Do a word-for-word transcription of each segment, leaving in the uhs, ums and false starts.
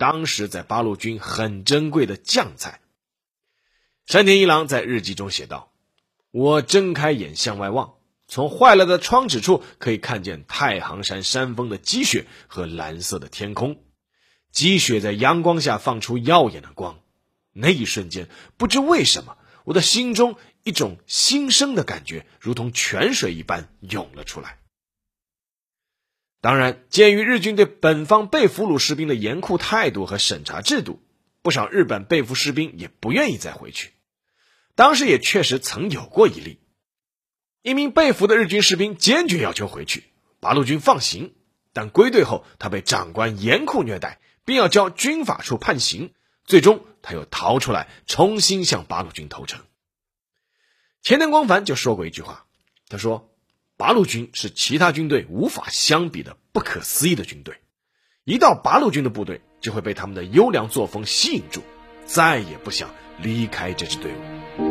当时在八路军很珍贵的将菜。山田一郎在日记中写道：我睁开眼向外望，从坏了的窗纸处可以看见太行山山峰的积雪和蓝色的天空，积雪在阳光下放出耀眼的光。那一瞬间，不知为什么，我的心中一种新生的感觉如同泉水一般涌了出来。当然，鉴于日军对本方被俘虏士兵的严酷态度和审查制度，不少日本被俘士兵也不愿意再回去。当时也确实曾有过一例，一名被俘的日军士兵坚决要求回去，八路军放行，但归队后他被长官严酷虐待，并要交军法处判刑，最终他又逃出来，重新向八路军投诚。前田光繁就说过一句话，他说：八路军是其他军队无法相比的不可思议的军队，一到八路军的部队就会被他们的优良作风吸引住，再也不想离开这支队伍。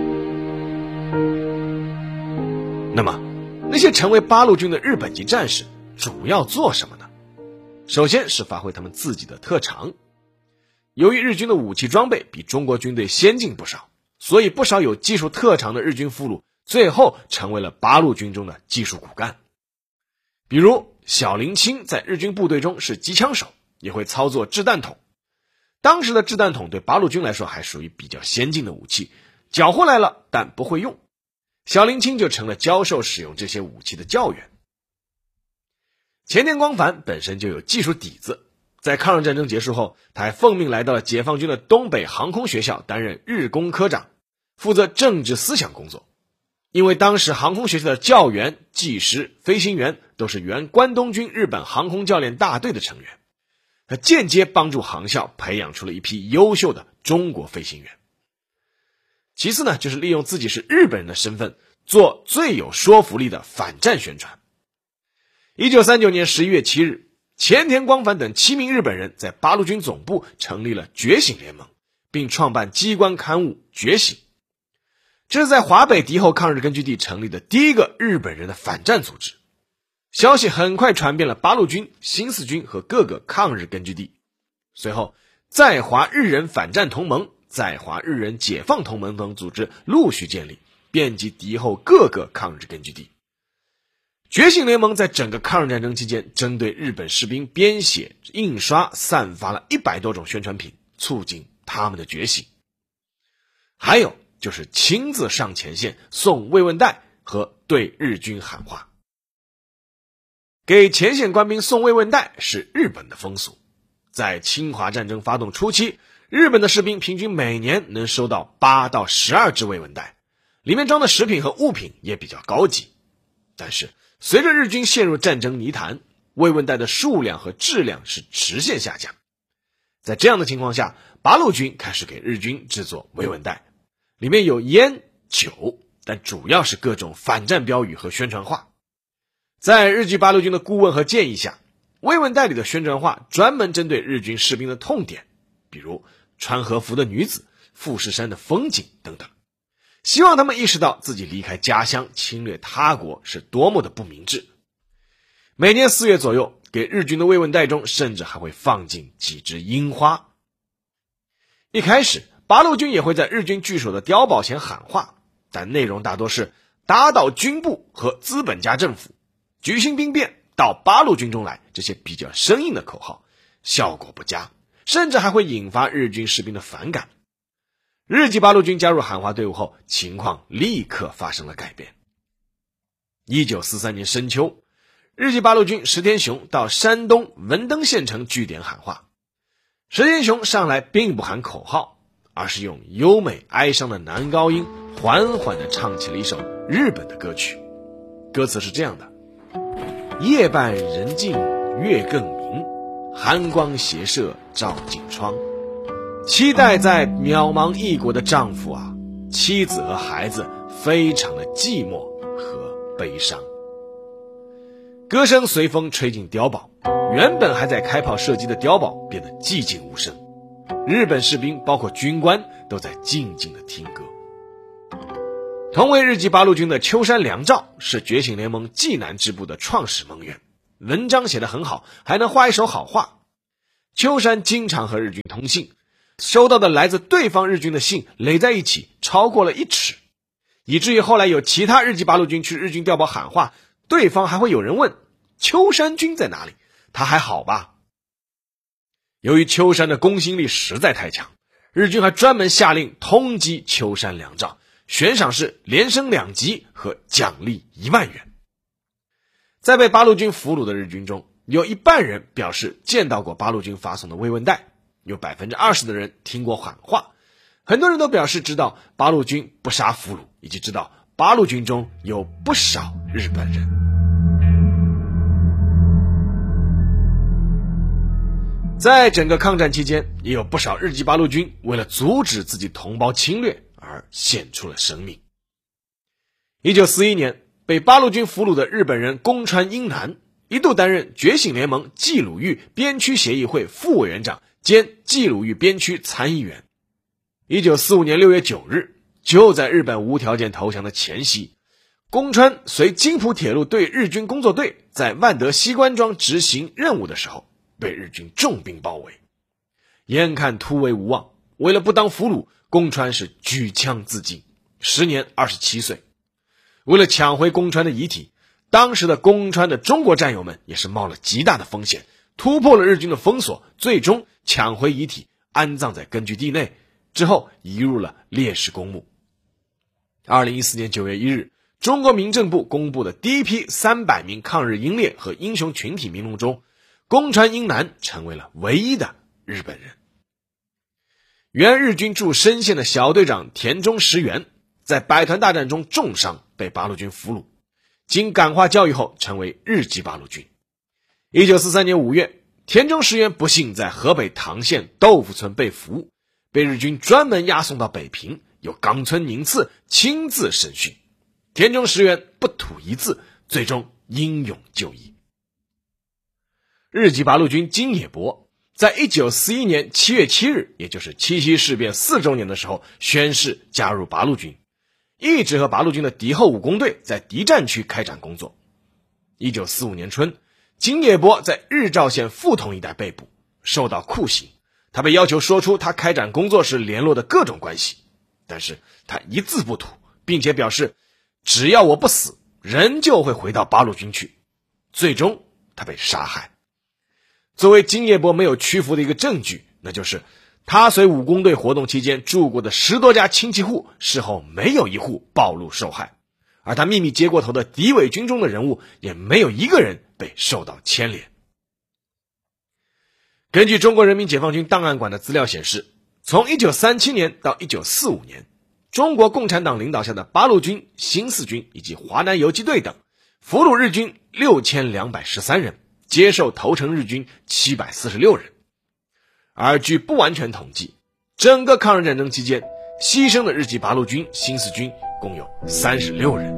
那么那些成为八路军的日本籍战士主要做什么呢？首先是发挥他们自己的特长。由于日军的武器装备比中国军队先进不少，所以不少有技术特长的日军俘虏最后成为了八路军中的技术骨干。比如小林清在日军部队中是机枪手，也会操作掷弹筒。当时的掷弹筒对八路军来说还属于比较先进的武器，缴获来了但不会用，小林清就成了教授使用这些武器的教员。前田光繁本身就有技术底子，在抗日战争结束后，他还奉命来到了解放军的东北航空学校担任日工科长，负责政治思想工作。因为当时航空学校的教员、技师、飞行员都是原关东军日本航空教练大队的成员，他间接帮助航校培养出了一批优秀的中国飞行员。其次呢，就是利用自己是日本人的身份，做最有说服力的反战宣传。一九三九年十一月七日，前田光繁等七名日本人在八路军总部成立了觉醒联盟，并创办机关刊物《觉醒》。这是在华北敌后抗日根据地成立的第一个日本人的反战组织。消息很快传遍了八路军、新四军和各个抗日根据地。随后，在华日人反战同盟、在华日人解放同盟等组织陆续建立，遍及敌后各个抗日根据地。觉醒联盟在整个抗日战争期间，针对日本士兵编写、印刷、散发了一百多种宣传品，促进他们的觉醒。还有就是亲自上前线送慰问袋和对日军喊话。给前线官兵送慰问袋是日本的风俗。在侵华战争发动初期，日本的士兵平均每年能收到八到十二只慰问袋，里面装的食品和物品也比较高级。但是随着日军陷入战争泥潭，慰问袋的数量和质量是直线下降。在这样的情况下，八路军开始给日军制作慰问袋，里面有烟、酒，但主要是各种反战标语和宣传画。在日据八路军的顾问和建议下，慰问袋里的宣传画专门针对日军士兵的痛点，比如穿和服的女子、富士山的风景等等，希望他们意识到自己离开家乡侵略他国是多么的不明智。每年四月左右，给日军的慰问袋中甚至还会放进几枝樱花。一开始八路军也会在日军据守的碉堡前喊话，但内容大多是打倒军部和资本家政府，举行兵变，到八路军中来，这些比较生硬的口号，效果不佳，甚至还会引发日军士兵的反感。日籍八路军加入喊话队伍后，情况立刻发生了改变。一九四三年深秋，日籍八路军石田雄到山东文登县城据点喊话。石田雄上来并不喊口号，而是用优美哀伤的男高音缓缓地唱起了一首日本的歌曲。歌词是这样的：夜半人静月更明，寒光斜射照进窗，期待在渺茫异国的丈夫啊，妻子和孩子非常的寂寞和悲伤。歌声随风吹进碉堡，原本还在开炮射击的碉堡变得寂静无声，日本士兵包括军官都在静静的听歌。同为日籍八路军的秋山良照是觉醒联盟济南支部的创始盟员，文章写得很好，还能画一手好画。 秋山经常和日军通信，收到的来自对方日军的信垒在一起超过了一尺，以至于后来有其他日籍八路军去日军碉堡喊话，对方还会有人问秋山君在哪里，他还好吧？由于秋山的公信力实在太强，日军还专门下令通缉秋山良照，悬赏是连升两级和奖励一万元。在被八路军俘虏的日军中，有一半人表示见到过八路军发送的慰问袋，有 百分之二十 的人听过喊话，很多人都表示知道八路军不杀俘虏，以及知道八路军中有不少日本人。在整个抗战期间，也有不少日籍八路军为了阻止自己同胞侵略而献出了生命。一九四一年，被八路军俘虏的日本人宫川英男一度担任觉醒联盟冀鲁豫边区协议会副委员长兼冀鲁豫边区参议员。一九四五年六月九日，就在日本无条件投降的前夕，宫川随津浦铁路对日军工作队在万德西关庄执行任务的时候，被日军重兵包围，眼看突围无望，为了不当俘虏，宫川是举枪自尽，时年二十七岁。为了抢回宫川的遗体，当时的宫川的中国战友们也是冒了极大的风险，突破了日军的封锁，最终抢回遗体，安葬在根据地内，之后移入了烈士公墓。二零一四年九月一日，中国民政部公布的第一批三百名抗日英烈和英雄群体名录中，宫川英男成为了唯一的日本人。原日军驻深县的小队长田中实元在百团大战中重伤，被八路军俘虏，经感化教育后成为日籍八路军。一九四三年五月，田中实元不幸在河北唐县豆腐村被俘，被日军专门押送到北平，由冈村宁次亲自审讯。田中实元不吐一字，最终英勇就义。日籍八路军金野博在一九四一年七月七日，也就是七七事变四周年的时候，宣誓加入八路军，一直和八路军的敌后武工队在敌占区开展工作。一九四五年春，金野博在日照县富同一带被捕，受到酷刑，他被要求说出他开展工作时联络的各种关系，但是他一字不吐，并且表示只要我不死，人就会回到八路军去。最终他被杀害。作为金野博没有屈服的一个证据，那就是他随武工队活动期间住过的十多家亲戚户，事后没有一户暴露受害，而他秘密接过头的敌伪军中的人物，也没有一个人被受到牵连。根据中国人民解放军档案馆的资料显示，从一九三七年到一九四五年，中国共产党领导下的八路军、新四军以及华南游击队等俘虏日军六千两百十三人，接受投诚日军七百四十六人。而据不完全统计，整个抗日战争期间牺牲的日籍八路军、新四军共有三十六人。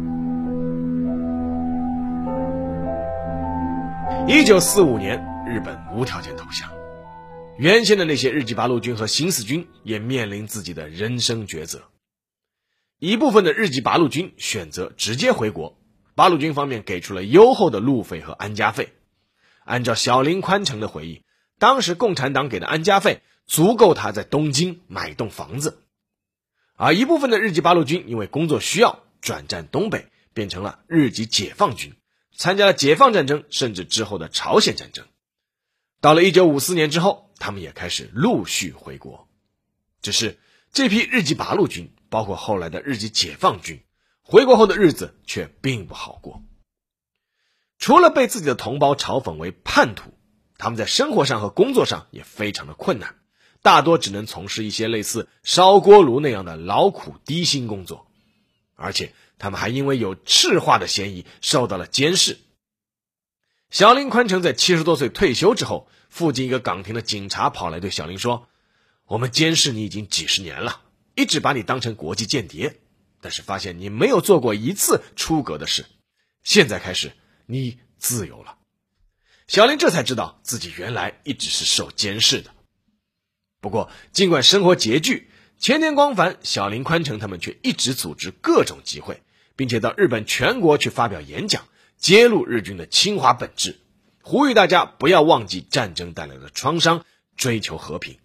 一九四五年，日本无条件投降，原先的那些日籍八路军和新四军也面临自己的人生抉择。一部分的日籍八路军选择直接回国，八路军方面给出了优厚的路费和安家费。按照小林宽成的回忆，当时共产党给的安家费足够他在东京买一栋房子。而一部分的日籍八路军因为工作需要转战东北，变成了日籍解放军，参加了解放战争，甚至之后的朝鲜战争。到了一九五四年之后，他们也开始陆续回国。只是这批日籍八路军，包括后来的日籍解放军，回国后的日子却并不好过。除了被自己的同胞嘲讽为叛徒，他们在生活上和工作上也非常的困难，大多只能从事一些类似烧锅炉那样的劳苦低薪工作，而且他们还因为有赤化的嫌疑受到了监视。小林宽成在七十多岁退休之后，附近一个岗亭的警察跑来对小林说，我们监视你已经几十年了，一直把你当成国际间谍，但是发现你没有做过一次出格的事，现在开始你自由了。小林这才知道自己原来一直是受监视的。不过尽管生活拮据，前田光繁、小林宽成他们却一直组织各种集会，并且到日本全国去发表演讲，揭露日军的侵华本质， 呼吁大家不要忘记战争带来的创伤，追求和平。